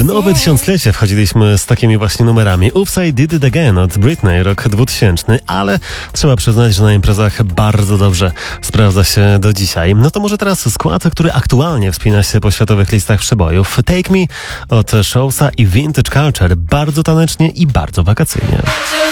W nowe tysiąclecie wchodziliśmy z takimi właśnie numerami. Oops, I Did It Again od Britney, rok 2000, ale trzeba przyznać, że na imprezach bardzo dobrze sprawdza się do dzisiaj. No to może teraz skład, który aktualnie wspina się po światowych listach przebojów. Take Me od Showsa i Vintage Culture. Bardzo tanecznie i bardzo wakacyjnie.